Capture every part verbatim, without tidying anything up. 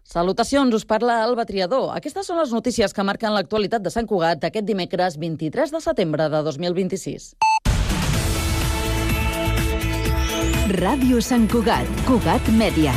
Salutacions, us parla Alba Triador. Aquestes són les notícies que marquen l'actualitat de Sant Cugat aquest dimecres vint-i-tres de setembre de dos mil vint-i-sis. Ràdio Sant Cugat, Cugat Mèdia.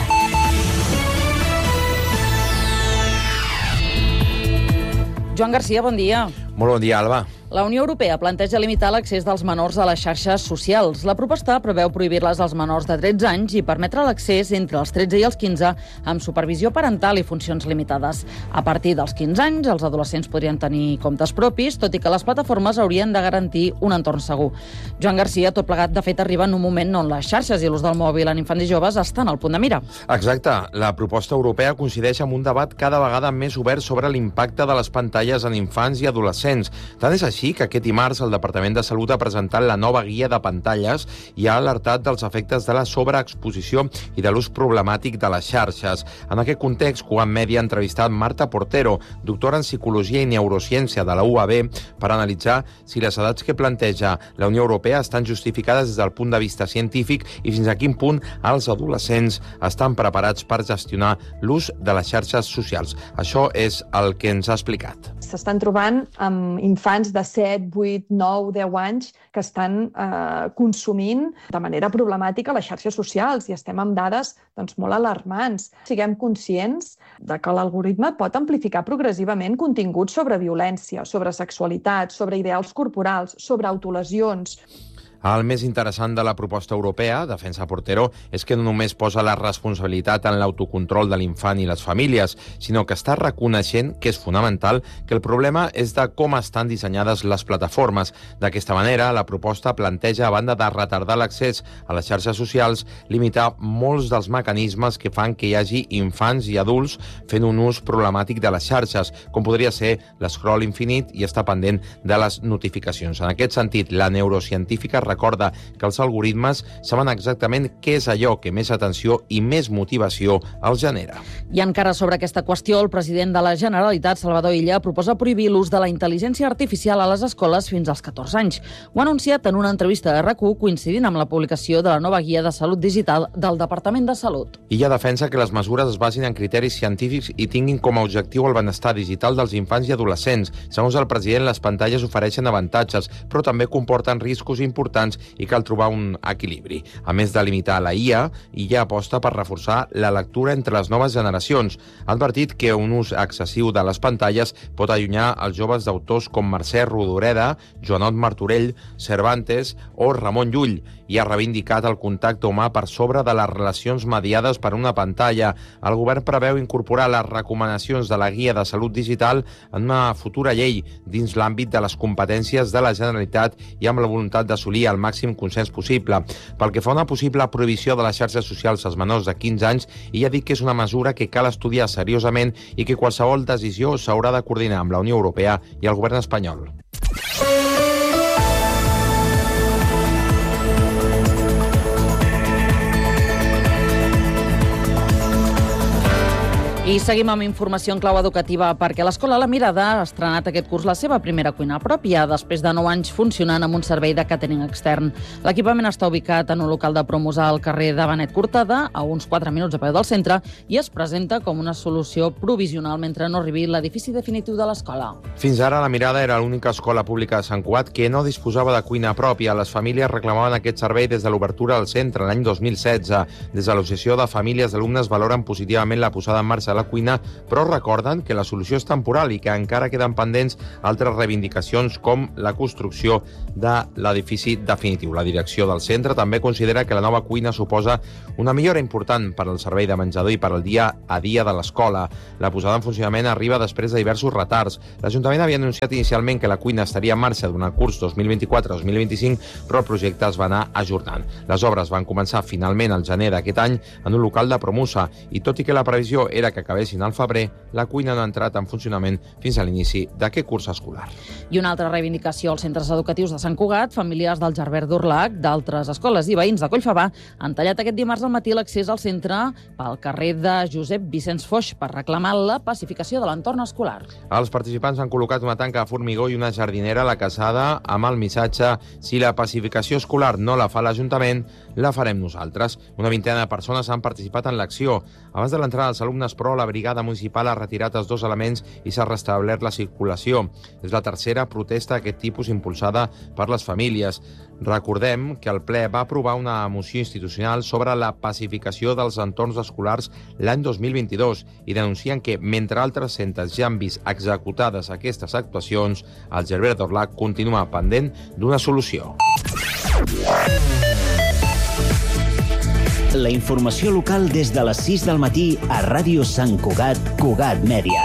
Joan Garcia, bon dia. Molt bon dia, Alba. La Unió Europea planteja limitar l'accés dels menors a les xarxes socials. La proposta preveu prohibir-les als menors de tretze anys i permetre l'accés entre els tretze i els quinze amb supervisió parental i funcions limitades. A partir dels quinze anys, els adolescents podrien tenir comptes propis, tot i que les plataformes haurien de garantir un entorn segur. Joan Garcia, tot plegat, de fet, arriba en un moment on les xarxes i l'ús del mòbil en infants i joves estan al punt de mira. Exacte. La proposta europea coincideix amb un debat cada vegada més obert sobre l'impacte de les pantalles en infants i adolescents. Tant és així que aquest dimarts el Departament de Salut ha presentat la nova guia de pantalles i ha alertat dels efectes de la sobreexposició i de l'ús problemàtic de les xarxes. En aquest context, Cugat Mèdia ha entrevistat Marta Portero, doctora en Psicologia i Neurociència de la U A B, per analitzar si les edats que planteja la Unió Europea estan justificades des del punt de vista científic i fins a quin punt els adolescents estan preparats per gestionar l'ús de les xarxes socials. Això és el que ens ha explicat. S'estan trobant amb infants de set, vuit, nou, deu anys que estan eh, consumint de manera problemàtica les xarxes socials i estem amb dades doncs, molt alarmants. Siguem conscients de que l'algoritme pot amplificar progressivament continguts sobre violència, sobre sexualitat, sobre ideals corporals, sobre autolesions. El més interessant de la proposta europea, defensa Portero, és que no només posa la responsabilitat en l'autocontrol de l'infant i les famílies, sinó que està reconeixent que és fonamental que el problema és de com estan dissenyades les plataformes. D'aquesta manera, la proposta planteja, a banda de retardar l'accés a les xarxes socials, limitar molts dels mecanismes que fan que hi hagi infants i adults fent un ús problemàtic de les xarxes, com podria ser l'escroll infinit i estar pendent de les notificacions. En aquest sentit, la neurocientífica recorda que els algoritmes saben exactament què és allò que més atenció i més motivació els genera. I encara sobre aquesta qüestió, el president de la Generalitat, Salvador Illa, proposa prohibir l'ús de la intel·ligència artificial a les escoles fins als catorze anys. Ho ha anunciat en una entrevista a R A C u coincidint amb la publicació de la nova guia de salut digital del Departament de Salut. Illa defensa que les mesures es basin en criteris científics i tinguin com a objectiu el benestar digital dels infants i adolescents. Segons el president, les pantalles ofereixen avantatges, però també comporten riscos importants i cal trobar un equilibri. A més de limitar la I A, Illa aposta per reforçar la lectura entre les noves generacions. Ha advertit que un ús excessiu de les pantalles pot allunyar els joves d'autors com Mercè Rodoreda, Joanot Martorell, Cervantes o Ramon Llull, i ha reivindicat el contacte humà per sobre de les relacions mediades per una pantalla. El govern preveu incorporar les recomanacions de la Guia de Salut Digital en una futura llei dins l'àmbit de les competències de la Generalitat i amb la voluntat d'assolir el màxim consens possible. Pel que fa a una possible prohibició de les xarxes socials als menors de quinze anys, ella ha dit que és una mesura que cal estudiar seriosament i que qualsevol decisió s'haurà de coordinar amb la Unió Europea i el govern espanyol. I seguim amb informació en clau educativa perquè l'Escola La Mirada ha estrenat aquest curs la seva primera cuina pròpia després de nou anys funcionant amb un servei de càtering extern. L'equipament està ubicat en un local de promos al carrer de Benet Cortada, a uns quatre minuts a peu del centre, i es presenta com una solució provisional mentre no arribi l'edifici definitiu de l'escola. Fins ara, La Mirada era l'única escola pública de Sant Cugat que no disposava de cuina pròpia. Les famílies reclamaven aquest servei des de l'obertura al centre l'any dos mil setze. Des de l'Associació de Famílies d'Alumnes valoren positivament la posada en marxa de la cuina, però recorden que la solució és temporal i que encara queden pendents altres reivindicacions com la construcció de l'edifici definitiu. La direcció del centre també considera que la nova cuina suposa una millora important per al servei de menjador i per al dia a dia de l'escola. La posada en funcionament arriba després de diversos retards. L'Ajuntament havia anunciat inicialment que la cuina estaria en marxa durant el curs dos mil vint-i-quatre dos mil vint-i-cinc, però el projecte es va anar ajornant. Les obres van començar finalment al gener d'aquest any en un local de Promusa i tot i que la previsió era que acabessin al febrer, la cuina no ha entrat en funcionament fins a l'inici d'aquest curs escolar. I una altra reivindicació als centres educatius de Sant Cugat, familiars del Gerbert d'Urlac, d'altres escoles i veïns de Collfabà, han tallat aquest dimarts al matí l'accés al centre pel carrer de Josep Vicenç Foix per reclamar la pacificació de l'entorn escolar. Els participants han col·locat una tanca de formigó i una jardinera a la casada amb el missatge: si la pacificació escolar no la fa l'Ajuntament, la farem nosaltres. Una vintena de persones han participat en l'acció. Abans de l'entrada dels alumnes, però, però la brigada municipal ha retirat els dos elements i s'ha restablert la circulació. És la tercera protesta d'aquest tipus impulsada per les famílies. Recordem que el ple va aprovar una moció institucional sobre la pacificació dels entorns escolars l'any dos mil vint-i-dos i denuncien que, mentre altres centres ja han vist executades aquestes actuacions, el Gerbert d'Orlac continua pendent d'una solució. La informació local des de les sis del matí a Ràdio Sant Cugat, Cugat Mèdia.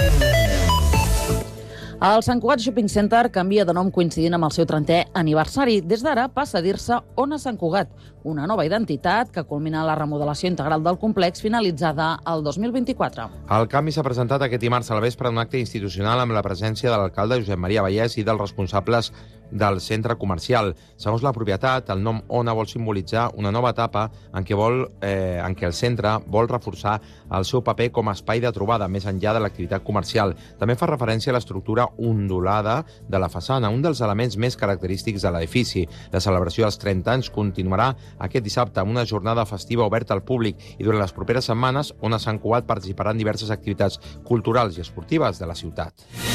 El Sant Cugat Shopping Center canvia de nom coincidint amb el seu trentè aniversari. Des d'ara passa a dir-se Ona Sant Cugat, una nova identitat que culmina la remodelació integral del complex finalitzada el dos mil vint-i-quatre. El canvi s'ha presentat aquest dimarts a la vespre en un acte institucional amb la presència de l'alcalde Josep Maria Vallès i dels responsables del centre comercial. Segons la propietat, el nom Ona vol simbolitzar una nova etapa en què, vol, eh, en què el centre vol reforçar el seu paper com a espai de trobada més enllà de l'activitat comercial. També fa referència a l'estructura ondulada de la façana, un dels elements més característics de l'edifici. La celebració dels trenta anys continuarà aquest dissabte amb una jornada festiva oberta al públic i durant les properes setmanes Ona Sant Cugat participarà en diverses activitats culturals i esportives de la ciutat.